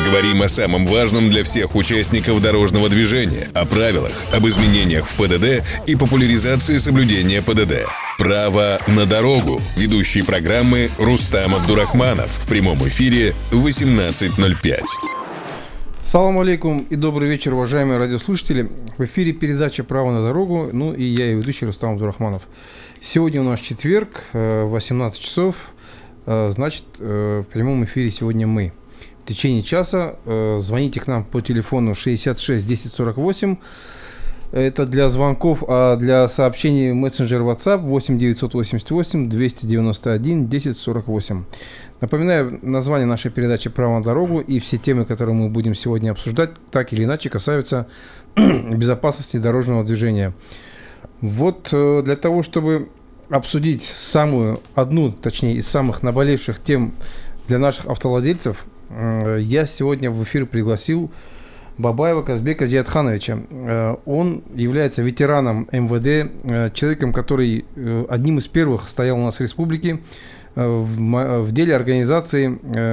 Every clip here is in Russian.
Поговорим о самом важном для всех участников дорожного движения, о правилах, об изменениях в ПДД и популяризации соблюдения ПДД. «Право на дорогу». Ведущий программы Рустам Абдурахманов. В прямом эфире в 18:05. Салам алейкум и добрый вечер, уважаемые радиослушатели. В эфире передача «Право на дорогу». Ну и я, и ведущий Рустам Абдурахманов. Сегодня у нас четверг, 18 часов. Значит, в прямом эфире сегодня мы. В течение часа звоните к нам по телефону 66 10 48. Это для звонков, а для сообщений мессенджер WhatsApp 8 988 291 10 48. Напоминаю, название нашей передачи «Право на дорогу», и все темы, которые мы будем сегодня обсуждать, так или иначе касаются безопасности дорожного движения. Вот для того, чтобы обсудить одну из самых наболевших тем для наших автовладельцев, я сегодня в эфир пригласил Бабаева Казбека Зиятхановича. Он является ветераном МВД, человеком, который одним из первых стоял у нас в республике в деле организации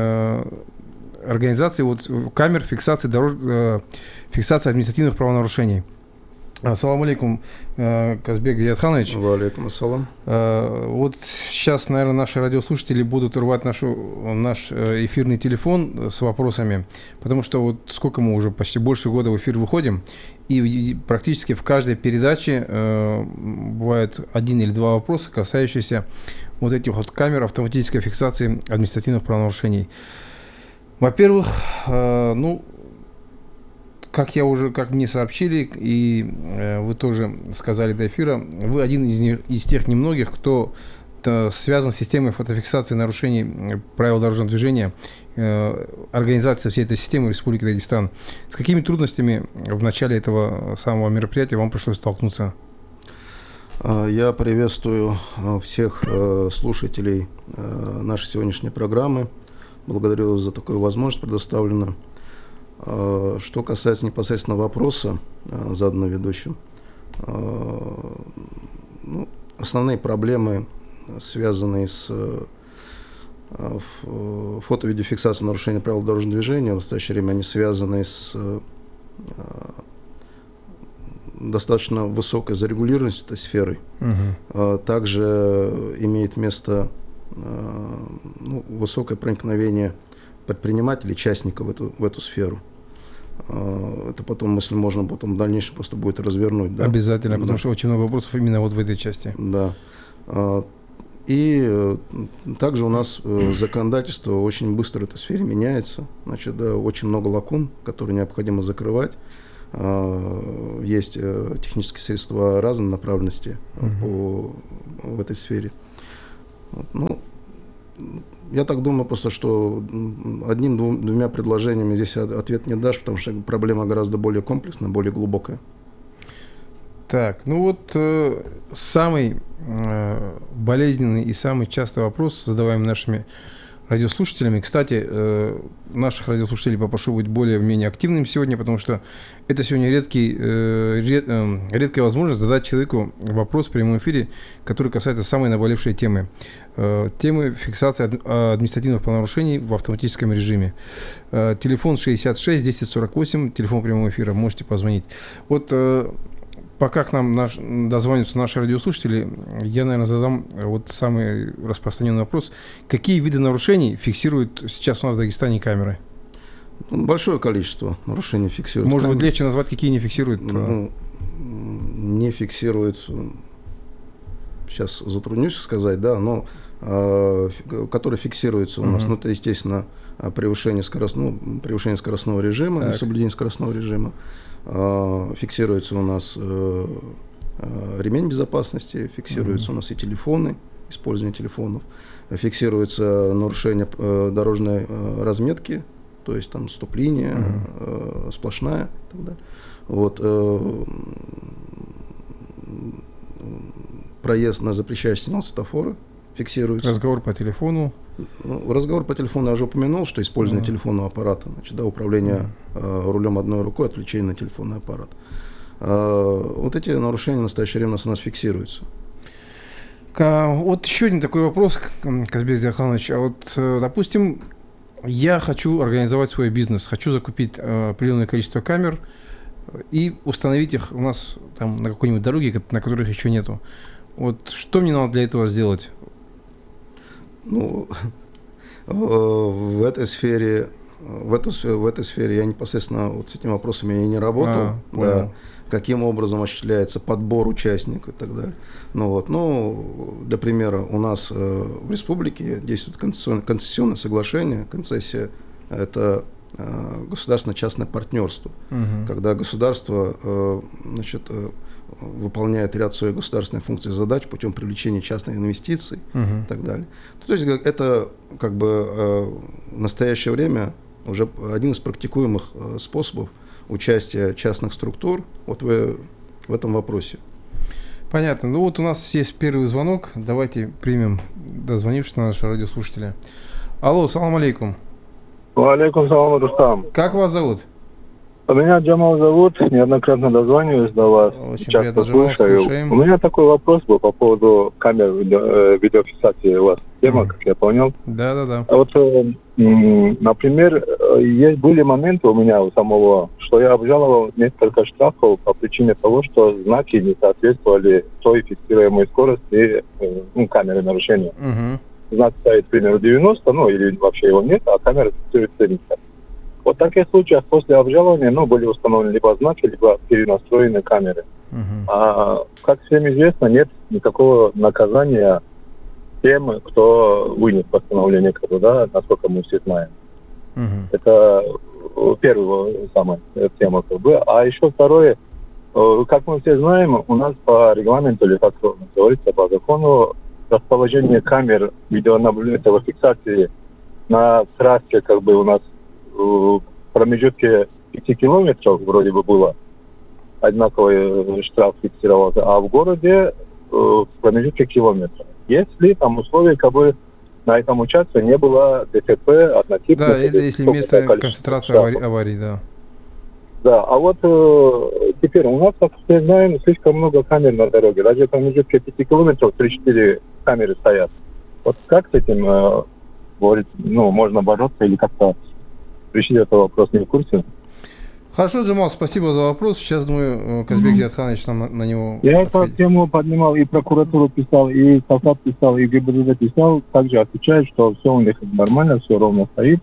камер фиксации административных правонарушений. Ассаламу алейкум, Казбек Зиятханович. Ва алейкум ассалам. Вот сейчас, наверное, наши радиослушатели будут рвать наш эфирный телефон с вопросами, потому что вот сколько мы уже почти больше года в эфир выходим, и практически в каждой передаче бывают один или два вопроса, касающиеся вот этих вот камер автоматической фиксации административных правонарушений. Во-первых, как мне сообщили, и вы тоже сказали до эфира, вы один из тех немногих, кто связан с системой фотофиксации нарушений правил дорожного движения, организация всей этой системы в Республике Дагестан. С какими трудностями в начале этого самого мероприятия вам пришлось столкнуться? Я приветствую всех слушателей нашей сегодняшней программы. Благодарю за такую возможность предоставленную. Что касается непосредственно вопроса, заданного ведущим, основные проблемы, связанные с фото-видеофиксацией нарушения правил дорожного движения, в настоящее время они связаны с достаточно высокой зарегулированностью этой сферы. Также имеет место высокое проникновение предпринимателей, частников в эту сферу. Это потом, если можно, потом в дальнейшем просто будет развернуть. Да? Обязательно, потому что очень много вопросов именно вот в этой части. Да. И также у нас законодательство очень быстро в этой сфере меняется. Значит, очень много лакун, которые необходимо закрывать. Есть технические средства разной направленности в этой сфере. Я так думаю просто, что одним-двумя предложениями здесь ответ не дашь, потому что проблема гораздо более комплексная, более глубокая. Так, самый болезненный и самый частый вопрос, задаваемый нашими радиослушателями. Кстати, наших радиослушателей попрошу быть более-менее активными сегодня, потому что это сегодня редкая возможность задать человеку вопрос в прямом эфире, который касается самой наболевшей темы. Темы фиксации административных правонарушений в автоматическом режиме. Телефон 66 10 48, телефон прямого эфира, можете позвонить. Вот пока к нам дозвонятся наши радиослушатели, я, наверное, задам вот самый распространенный вопрос. Какие виды нарушений фиксируют сейчас у нас в Дагестане камеры? Большое количество нарушений фиксируют. Может быть, легче назвать, какие не фиксируют? Не фиксируют, сейчас затруднюсь сказать, да, но которые фиксируются у нас. Это, естественно, превышение скоростного режима, несоблюдение скоростного режима. Фиксируется у нас ремень безопасности, фиксируются у нас и телефоны, использование телефонов, фиксируется нарушение дорожной разметки, то есть там стоп-линия, сплошная и так далее. Вот, проезд на запрещающий сигнал светофора фиксируется. Разговор по телефону. Разговор по телефону я уже упомянул, что использование телефонного аппарата, значит, управление рулем одной рукой, отвлечение на телефонный аппарат. Вот эти нарушения в настоящее время у нас фиксируются. Вот еще один такой вопрос, Казбек Зиятханович. А вот, допустим, Я хочу организовать свой бизнес, хочу закупить определенное количество камер и установить их у нас там на какой-нибудь дороге, на которых еще нету. Вот что мне надо для этого сделать? Ну, в этой сфере я непосредственно вот с этими вопросами и не работал. Да, каким образом осуществляется подбор участников и так далее. Ну, для примера, у нас в республике действует концессионное соглашение. Концессия – это государственно-частное партнерство, когда государство выполняет ряд своих государственных функций и задач путем привлечения частных инвестиций и так далее. То есть это как бы в настоящее время уже один из практикуемых способов участия частных структур вот в этом вопросе. Понятно. Ну вот у нас есть первый звонок. Давайте примем дозвонившегося нашего радиослушателя. Алло, салам алейкум. Алейкум салам, Рустам. Как вас зовут? Меня Джамал зовут, неоднократно дозваниваюсь до вас. Очень часто приятно, Джамал, слушаю. У меня такой вопрос был по поводу камер видеофиксации у вас. Тема, как я понял. Да. А вот, например, были моменты у меня у самого, что я обжаловал несколько штрафов по причине того, что знаки не соответствовали той фиксируемой скорости камеры нарушения. Знак стоит, к примеру, 90, или вообще его нет, а камера фиксирует 70. Вот в таких случаях после обжалования были установлены либо знаки, либо перенастроены камеры. А как всем известно, нет никакого наказания тем, кто вынес постановление, насколько мы все знаем. Это первая самая тема. А еще второе, как мы все знаем, у нас по регламенту, или как говорится, по закону, расположение камер видеонаблюдения, фиксации на трассе у нас в промежутке 5 километров вроде бы было одинаковый штраф фиксировался, а в городе в промежутке километра. Если там условия, на этом участке не было ДТП однотипных. Да, если место концентрации аварий, да. Да, а вот теперь у нас, как мы знаем, слишком много камер на дороге. Даже в промежутке 5 километров 3-4 камеры стоят. Вот как с этим можно бороться или как-то решить этот вопрос, не в курсе? Хорошо, Джамал, спасибо за вопрос. Сейчас, думаю, Казбек Зиатханович нам на него Я ответит. эту тему поднимал, и прокуратуру писал, и САФАТ писал, и ГИБДД писал. Также отвечают, что все у них нормально, все ровно стоит.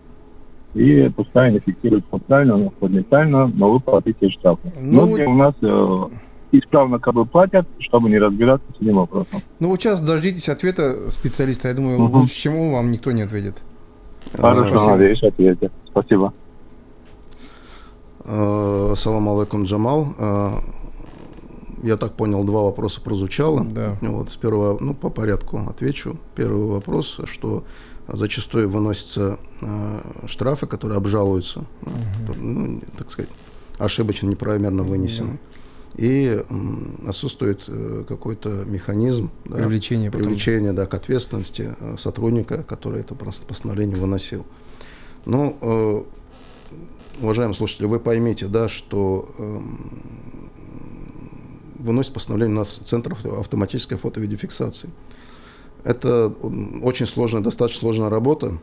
И пускай они фиксируют все правильно, неправильно, но вы платите штрафы. Многие у нас исправно платят, чтобы не разбираться с этим вопросом. Ну вот сейчас дождитесь ответа специалиста. Я думаю, лучше, чем он, вам никто не ответит. Хорошо, надеюсь, ответите. Спасибо. Салам алейкум, Джамал. Я так понял, два вопроса прозвучало. Да. Вот, сперва, по порядку отвечу. Первый вопрос, что зачастую выносятся штрафы, которые обжалуются, так сказать, ошибочно, неправомерно вынесены. И отсутствует какой-то механизм привлечения к ответственности сотрудника, который это постановление выносил. Уважаемые слушатели, вы поймите, что выносит постановление у нас Центр автоматической фото-видеофиксации. Это очень сложная, достаточно сложная работа,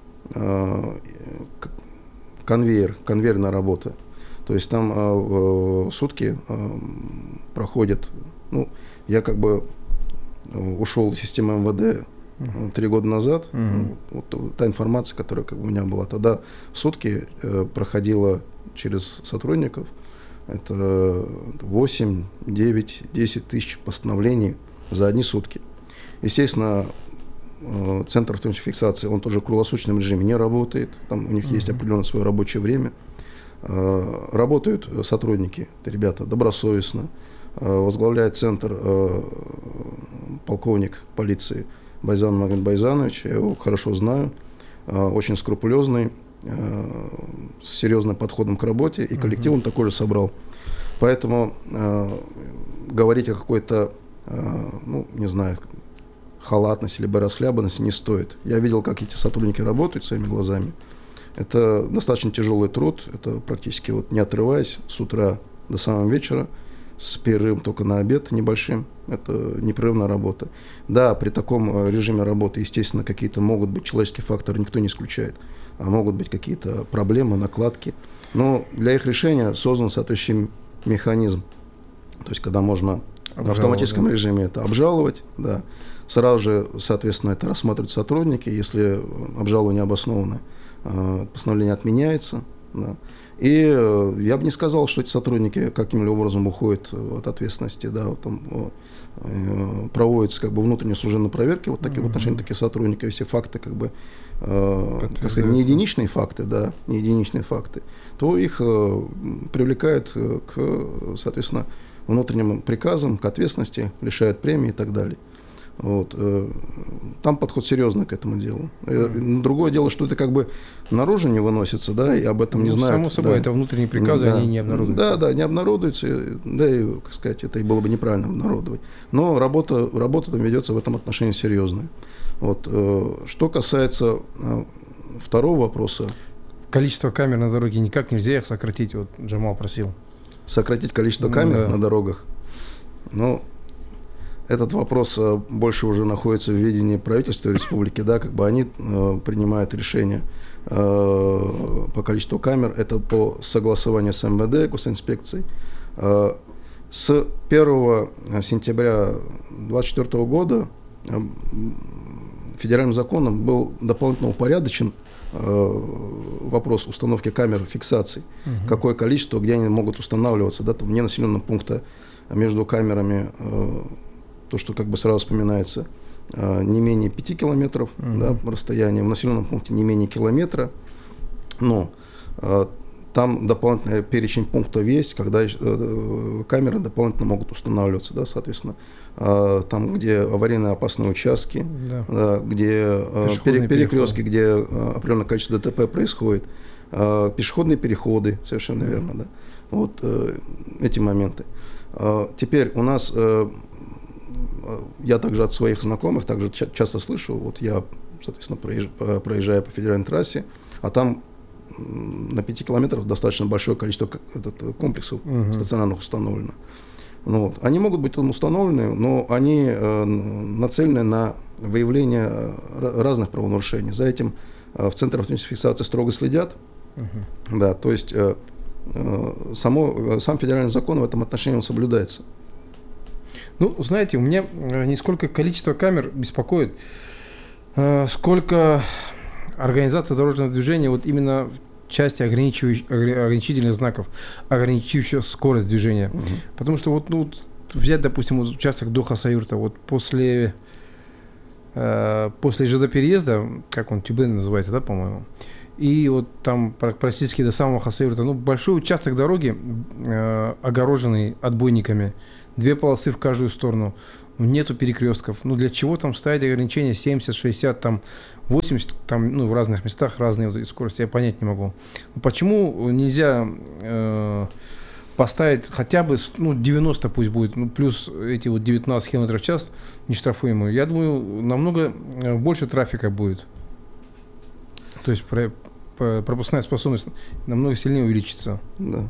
конвейерная работа. То есть там в сутки проходит, я ушел из системы МВД 3 года назад. Вот та информация, которая у меня была тогда, в сутки проходила через сотрудников. Это 8, 9, 10 тысяч постановлений за одни сутки. Естественно, Центр автоматизации, он тоже в круглосуточном режиме не работает. Там у них есть определенное свое рабочее время. Работают сотрудники, ребята, добросовестно. Возглавляет центр полковник полиции Байзан Магомед Байзанович. Я его хорошо знаю. Очень скрупулезный, с серьезным подходом к работе. И коллектив он такой же собрал. Поэтому говорить о какой-то, халатности либо расхлябанности не стоит. Я видел, как эти сотрудники работают своими глазами. Это достаточно тяжелый труд. Это практически не отрываясь с утра до самого вечера. с перерывом только на обед небольшим. Это непрерывная работа. Да, при таком режиме работы, естественно, какие-то могут быть человеческие факторы, никто не исключает. А могут быть какие-то проблемы, накладки. Но для их решения создан соответствующий механизм. То есть, когда можно в автоматическом режиме это обжаловать, да, сразу же, соответственно, это рассматривают сотрудники. Если обжалование обосновано, постановление отменяется. Да. И я бы не сказал, что эти сотрудники каким-либо образом уходят от ответственности, да, вот там проводятся как бы внутренние служебные проверки вот такие, в отношении таких сотрудников, если факты как бы, как сказать, не единичные факты, да, не единичные факты, то их привлекают к, соответственно, внутренним приказам, к ответственности, лишают премии и так далее. Вот. Там подход серьезный к этому делу. Другое дело, что это как бы наружу не выносится, да, и об этом не знают. Само собой, да. Это внутренние приказы, да. Они не обнародуются. Да, не обнародуются, да, и, как сказать, это и было бы неправильно обнародовать. Но работа там ведется в этом отношении серьезная. Вот. Что касается второго вопроса. Количество камер на дороге никак нельзя их сократить, вот Джамал просил. Сократить количество камер на дорогах? Ну, этот вопрос больше уже находится в ведении правительства республики, да, как бы они принимают решения по количеству камер, это по согласованию с МВД, госинспекцией. С 1 сентября 2024 года федеральным законом был дополнительно упорядочен вопрос установки камер фиксаций, какое количество, где они могут устанавливаться, да, там, вне населенного пункта между камерами, то, что как бы сразу вспоминается, не менее 5 километров да, расстояние, в населенном пункте не менее километра. Но там дополнительный перечень пунктов есть, когда камеры дополнительно могут устанавливаться, да, соответственно, там, где аварийно опасные участки, да, где перекрестки, где определенное количество ДТП происходит, пешеходные переходы, совершенно верно, да. Вот эти моменты. Теперь у нас, я также от своих знакомых также часто слышу, вот я, соответственно, проезжаю по федеральной трассе, а там на 5 километрах достаточно большое количество комплексов стационарных установлено. Ну, вот. Они могут быть там установлены, но они нацелены на выявление разных правонарушений. За этим в Центре автоматической фиксации строго следят. Да, то есть сам федеральный закон в этом отношении он соблюдается. Ну, знаете, у меня не сколько количество камер беспокоит, сколько организация дорожного движения вот именно в части ограничительных знаков, ограничивающих скорость движения. Потому что вот, ну, взять, допустим, вот участок до Хасавюрта, вот после ЖД-переезда, как он, Тюбен называется, да, по-моему, и вот там практически до самого Хасавюрта, ну, большой участок дороги, огороженный отбойниками, 2 полосы в каждую сторону, нету перекрестков. Ну, для чего там ставить ограничения 70, 60, там 80, там, ну, в разных местах разные вот эти скорости, я понять не могу. Почему нельзя поставить хотя бы, ну, 90 пусть будет, ну, плюс эти вот 19 км в час нештрафуемые? Я думаю, намного больше трафика будет. То есть пропускная способность намного сильнее увеличится. Да.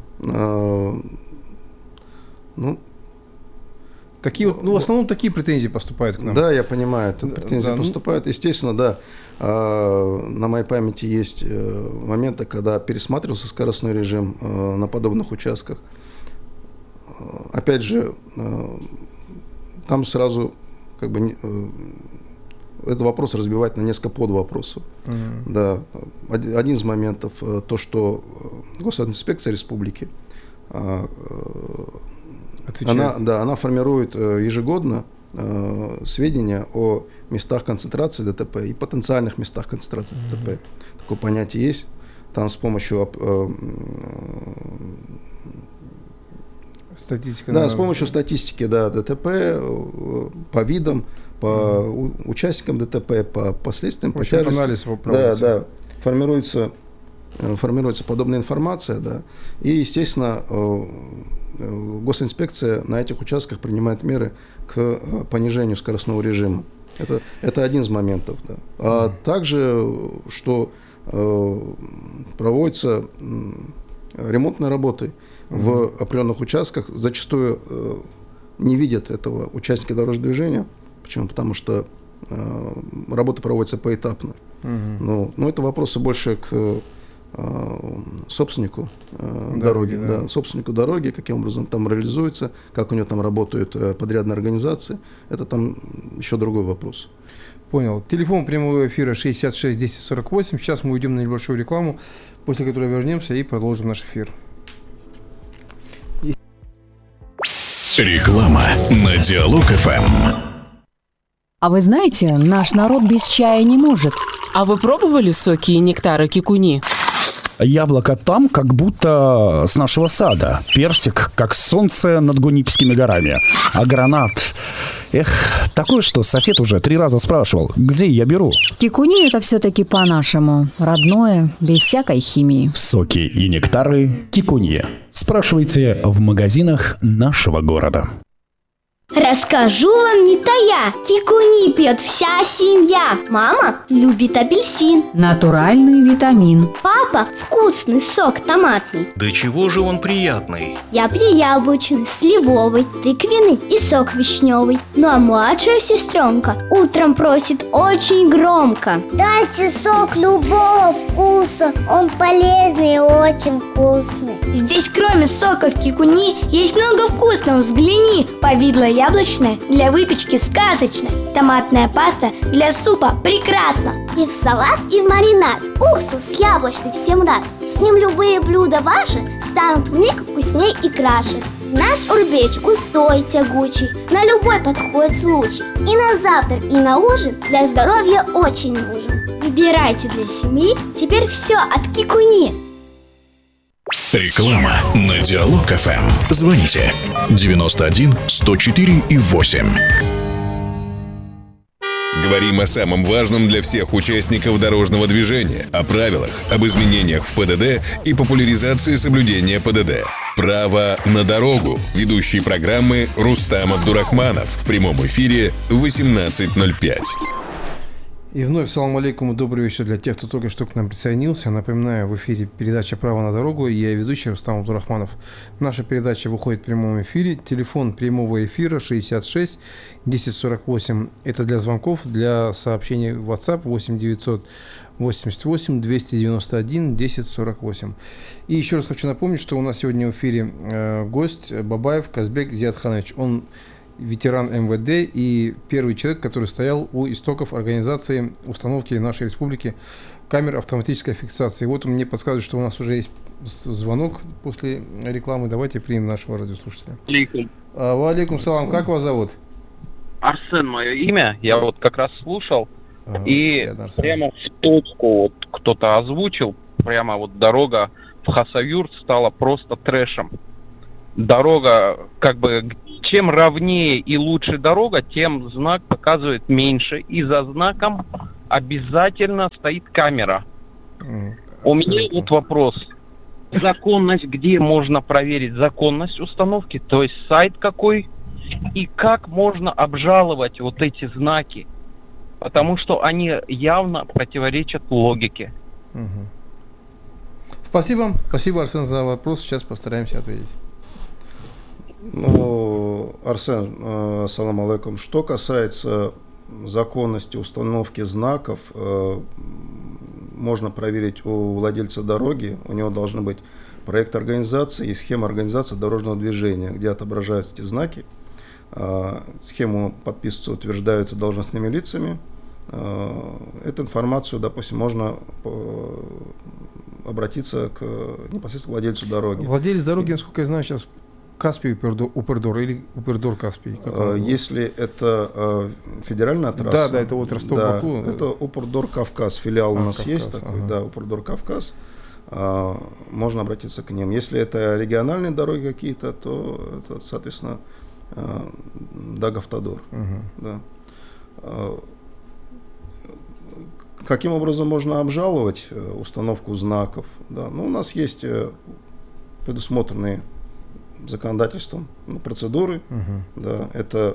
Ну, такие вот, ну, в основном такие претензии поступают к нам. Да, я понимаю, претензии поступают. Естественно, да, на моей памяти есть моменты, когда пересматривался скоростной режим на подобных участках. Опять же, там сразу как бы этот вопрос разбивать на несколько подвопросов. Да. Один из моментов то, что госинспекция республики она формирует ежегодно сведения о местах концентрации ДТП и потенциальных местах концентрации ДТП. Такое понятие есть. Там с помощью с помощью статистики, да, ДТП по видам, по участникам ДТП, по последствиям, по тяжести. Анализ да, формируется подобная информация, да, и, естественно, госинспекция на этих участках принимает меры к понижению скоростного режима. Это один из моментов. Да. А также, что проводится ремонтные работы в определенных участках зачастую не видят этого участники дорожного движения. Почему? Потому что работы проводятся поэтапно. Но это вопросы больше к собственнику дороги, да. Собственнику дороги, каким образом там реализуется, как у него там работают подрядные организации. Это там еще другой вопрос. Понял. Телефон прямого эфира 66 10 48. Сейчас мы уйдем на небольшую рекламу, после которой вернемся и продолжим наш эфир. Реклама на Диалог ФМ. А вы знаете, наш народ без чая не может. А вы пробовали соки и нектары кикуни? Яблоко там, как будто с нашего сада. Персик, как солнце над Гунипскими горами. А гранат... такое, что сосед уже 3 раза спрашивал, где я беру. Кикуни — это все-таки по-нашему. Родное, без всякой химии. Соки и нектары Кикуни. Спрашивайте в магазинах нашего города. Расскажу вам не тая, кикуни пьет вся семья. Мама любит апельсин. Натуральный витамин. Папа вкусный сок томатный. Да чего же он приятный? Я яблочный, сливовый, тыквенный и сок вишневый. Ну а младшая сестренка утром просит очень громко: дайте сок любого вкуса, он полезный и очень вкусный. Здесь кроме соков кикуни есть много вкусного, взгляни. Повидло яблочное для выпечки сказочное. Томатная паста для супа прекрасно. И в салат, и в маринад. Уксус яблочный всем рад. С ним любые блюда ваши станут вмиг вкусней и краше. Наш урбеч густой, тягучий, на любой подходит случай. И на завтрак, и на ужин для здоровья очень нужен. Выбирайте для семьи теперь все от кикуни. Реклама на Диалог ФМ. Звоните 91 104 и 8. Говорим о самом важном для всех участников дорожного движения, о правилах, об изменениях в ПДД и популяризации соблюдения ПДД. «Право на дорогу». Ведущий программы Рустам Абдурахманов. В прямом эфире в 18:05. И вновь салам алейкум, добрый вечер для тех, кто только что к нам присоединился. Напоминаю, в эфире передача «Право на дорогу», и я ведущий Рустам Абдурахманов. Наша передача выходит в прямом эфире. Телефон прямого эфира 66 10 48. Это для звонков, для сообщений в WhatsApp 8 988 291 10 48. И еще раз хочу напомнить, что у нас сегодня в эфире гость Бабаев Казбек Зиадханович. Он ветеран МВД и первый человек, который стоял у истоков организации установки в нашей республике камер автоматической фиксации. Вот мне подсказывают, что у нас уже есть звонок после рекламы. Давайте примем нашего радиослушателя. Алейкум. Валейкум салам. Как вас зовут? Арсен мое имя. Я вот как раз слушал. И прямо в точку вот кто-то озвучил. Прямо вот дорога в Хасавюрт стала просто трэшем. Дорога, как бы, чем ровнее и лучше дорога, тем знак показывает меньше. И за знаком обязательно стоит камера. У меня вот вопрос. Законность, где можно проверить законность установки? То есть сайт какой? И как можно обжаловать вот эти знаки? Потому что они явно противоречат логике. Спасибо. Спасибо, Арсен, за вопрос. Сейчас постараемся ответить. Ну, Арсен, ассаламу алейкум. Что касается законности установки знаков, можно проверить у владельца дороги. У него должны быть проект организации и схема организации дорожного движения, где отображаются эти знаки. Схему подписываются, утверждаются должностными лицами. Эту информацию, допустим, можно обратиться к непосредственно владельцу дороги. Владелец дороги, насколько я знаю, сейчас Каспий Упердор или Упердор Каспий? Если это федеральная трасса. Да, это вот Ростов-Баку. Да, это Упердор Кавказ, филиал у нас Кавказ, есть такой, да, Упердор Кавказ. Можно обратиться к ним. Если это региональные дороги какие-то, то это, соответственно, Дагавтодор. Да. Каким образом можно обжаловать установку знаков? Да. Ну, у нас есть предусмотренные законодательством процедуры. Да, это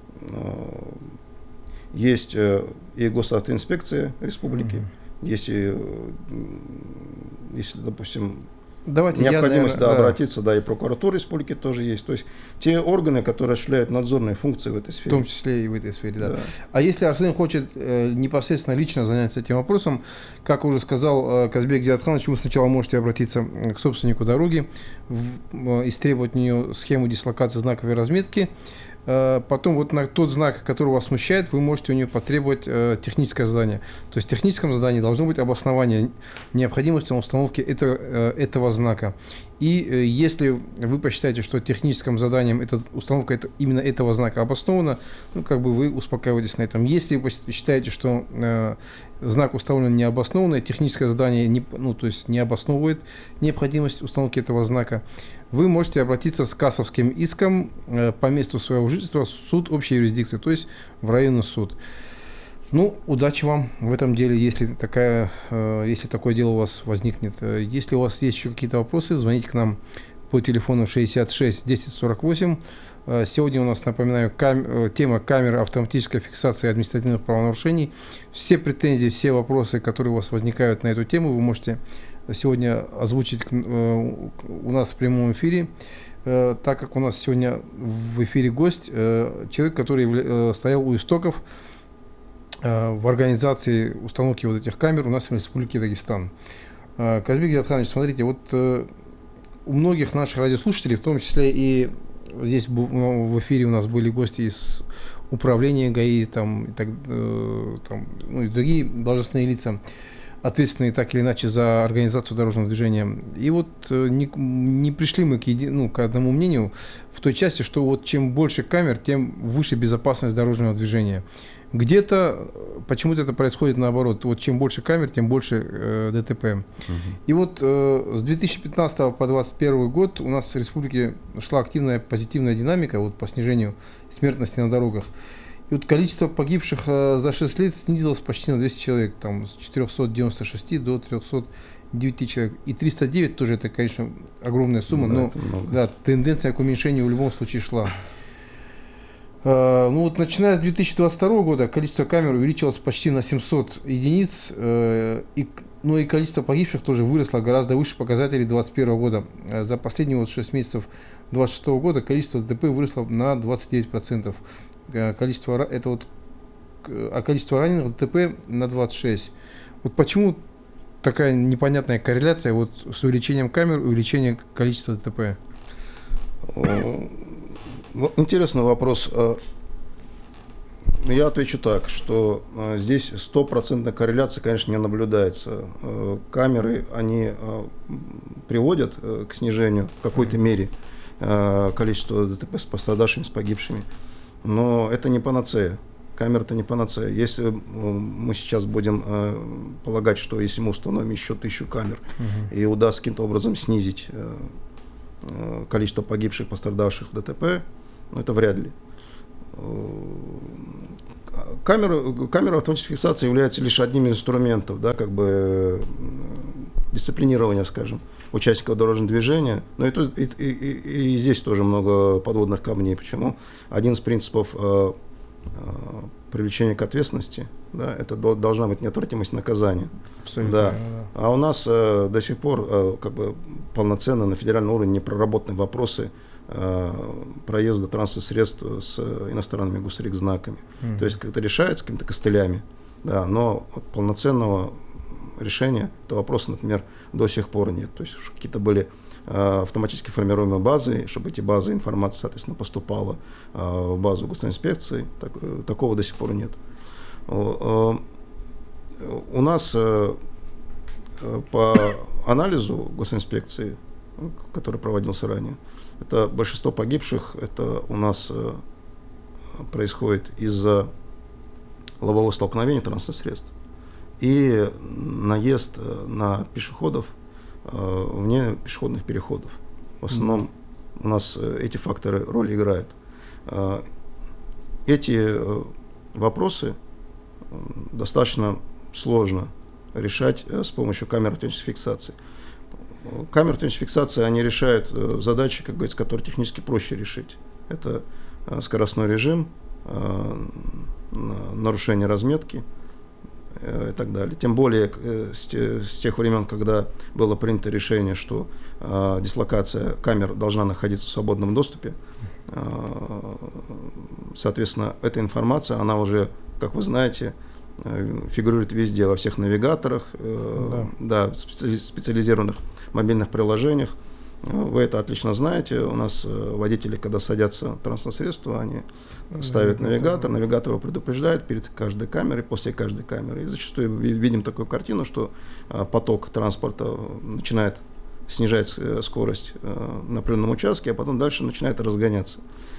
есть и госавтоинспекция республики, есть, если, допустим, необходимость обратиться, и прокуратура республики тоже есть. То есть те органы, которые осуществляют надзорные функции в этой сфере. В том числе и в этой сфере, да. А если Арсен хочет непосредственно лично заняться этим вопросом, как уже сказал Казбек Зиадханович, вы сначала можете обратиться к собственнику дороги, истребовать у нее схему дислокации знаковой разметки. Потом вот на тот знак, который вас смущает, вы можете у нее потребовать техническое задание. То есть в техническом задании должно быть обоснование необходимости установки этого знака. И если вы посчитаете, что техническим заданием установка именно этого знака обоснована, вы успокаиваетесь на этом. Если вы считаете, что знак установлен необоснованно, техническое задание не обосновывает необходимость установки этого знака, вы можете обратиться с кассовским иском по месту своего жительства в суд общей юрисдикции, то есть в районный суд. Удачи вам в этом деле, если такое дело у вас возникнет. Если у вас есть еще какие-то вопросы, звоните к нам по телефону 66 10 48. Сегодня у нас, напоминаю, тема камеры автоматической фиксации административных правонарушений. Все претензии, все вопросы, которые у вас возникают на эту тему, вы можете сегодня озвучить у нас в прямом эфире, так как у нас сегодня в эфире гость, человек, который стоял у истоков в организации установки вот этих камер у нас в Республике Дагестан. Казбек Зиадханович, смотрите, у многих наших радиослушателей, в том числе и здесь в эфире у нас были гости из управления ГАИ, и другие должностные лица, ответственные так или иначе за организацию дорожного движения. И не пришли мы к одному мнению в той части, что чем больше камер, тем выше безопасность дорожного движения. Где-то почему-то это происходит наоборот. Чем больше камер, тем больше ДТП. И с 2015 по 2021 год у нас в республике шла активная позитивная динамика по снижению смертности на дорогах. И количество погибших за 6 лет снизилось почти на 200 человек, с 496 до 309 человек. И 309 тоже это, конечно, огромная сумма, но тенденция к уменьшению в любом случае шла. Начиная с 2022 года количество камер увеличилось почти на 700 единиц, и количество погибших тоже выросло гораздо выше показателей 2021 года. За последние 6 месяцев 2026 года количество ДТП выросло на 29%. Количество раненых в ДТП на 26%. Почему такая непонятная корреляция с увеличением камер, увеличением количества ДТП? Интересный вопрос. Я отвечу так, что здесь 100% корреляции, конечно, не наблюдается. Камеры, они приводят к снижению в какой-то мере количества ДТП с пострадавшими, с погибшими. Но это не панацея. Камера – это не панацея. Если мы сейчас будем полагать, что если мы установим еще 1000 камер и удастся каким-то образом снизить количество погибших, пострадавших в ДТП, это вряд ли. Камера автоматической фиксации является лишь одним из инструментов, дисциплинирования, скажем, участников дорожного движения. Но и здесь тоже много подводных камней. Почему? Один из принципов привлечения к ответственности, это должна быть неотвратимость наказания. А у нас до сих пор полноценно на федеральном уровне не проработаны вопросы проезда транспортных средств с иностранными госрегзнаками. То есть это решается какими-то костылями, но полноценного решения этого вопроса, например, до сих пор нет. То есть какие-то были автоматически формируемые базы, чтобы эти базы информации, соответственно, поступала в базу госинспекции. Такого до сих пор нет. У нас по анализу госинспекции, который проводился ранее, это большинство погибших, это у нас происходит из-за лобового столкновения транспортных средств и наезд на пешеходов вне пешеходных переходов. В основном у нас эти факторы роль играют. Эти вопросы достаточно сложно решать с помощью камер автоматической фиксации. Камеры автоматической фиксации, они решают задачи, как говорится, которые технически проще решить. Это скоростной режим, нарушение разметки, и так далее. Тем более с тех времен, когда было принято решение, что дислокация камер должна находиться в свободном доступе, соответственно, эта информация, она уже, как вы знаете, фигурирует везде, во всех навигаторах, да, в специализированных мобильных приложениях. Вы это отлично знаете. У нас водители, когда садятся в транспортное средство, они ставят навигатор его предупреждает перед каждой камерой, после каждой камеры. И зачастую видим такую картину, что поток транспорта начинает снижать скорость на определенном участке, а потом дальше начинает разгоняться.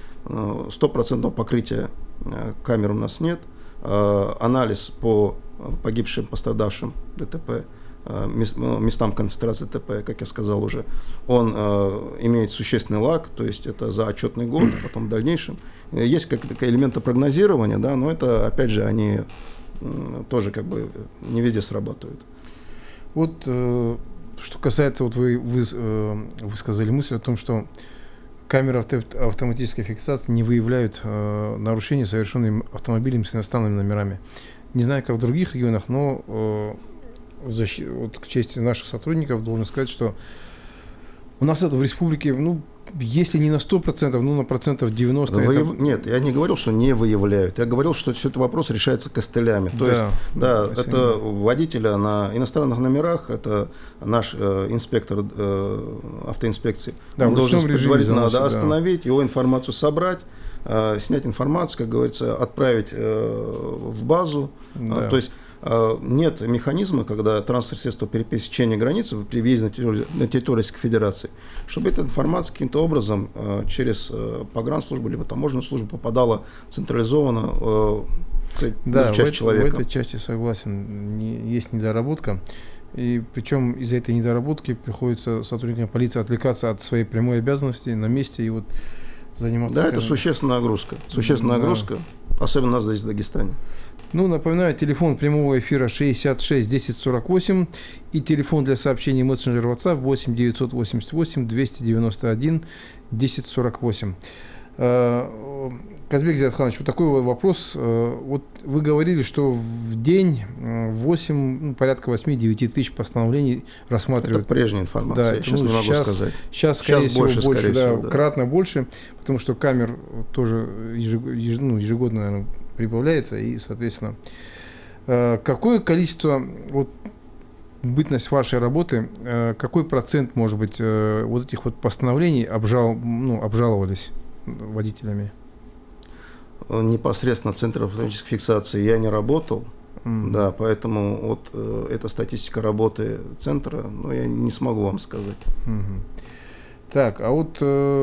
100% покрытия камер у нас нет. Анализ по погибшим, пострадавшим ДТП, местам концентрации ДТП, как я сказал уже, он имеет существенный лаг, то есть это за отчетный год, потом в дальнейшем. Есть как-то элементы прогнозирования, да, но это, опять же, они тоже как бы не везде срабатывают. Вот что касается, вот вы сказали мысль о том, что камеры автоматической фиксации не выявляют нарушения, совершенные автомобилем с иностранными номерами. Не знаю, как в других регионах, но вот к чести наших сотрудников должен сказать, что у нас это в республике, ну, если не на 100%, ну, на процентов 90%. Нет, я не говорил, что не выявляют. Я говорил, что все этот вопрос решается костылями. То есть, да, это водителя на иностранных номерах, это наш инспектор автоинспекции. Да, он должен предварительно остановить, его информацию собрать, снять информацию, как говорится, отправить в базу. Да. То есть нет механизма, когда транспортное средство при пересечении границы при въезде на территорию Российской Федерации, чтобы эта информация каким-то образом через погранслужбу либо таможенную службу попадала централизованно в часть человека. В этой части согласен, есть недоработка. И причем из-за этой недоработки приходится сотрудникам полиции отвлекаться от своей прямой обязанности на месте и вот заниматься. Да, это существенная нагрузка. Нагрузка, особенно у нас здесь в Дагестане. Ну, напоминаю, телефон прямого эфира 66 10 48 и телефон для сообщений мессенджер WhatsApp 8 988 291 10 48. Казбек Зиадханович, вот такой вопрос. Вот вы говорили, что в день 8, порядка 8-9 тысяч постановлений рассматривают. Это прежняя информация, я сейчас не могу сказать. Сейчас, скорее всего, больше, кратно больше, потому что камер тоже ежегодно, наверное, прибавляется, и, соответственно, какое количество, вот, бытность вашей работы, какой процент, может быть, вот этих вот постановлений обжаловались водителями? Непосредственно центром автоматической фиксации я не работал, да, поэтому вот эта статистика работы центра, я не смогу вам сказать. Так, а вот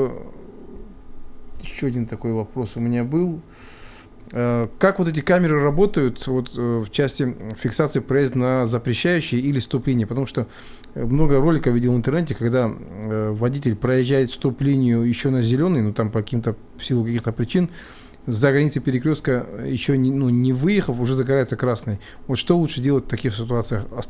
еще один такой вопрос у меня был. Как вот эти камеры работают вот, в части фиксации проезда на запрещающие или стоп-линии? Потому что много роликов видел в интернете, когда водитель проезжает стоп-линию еще на зеленый, там в силу каких-то причин, за границей перекрестка еще не выехав, уже загорается красный. Вот что лучше делать в таких ситуациях?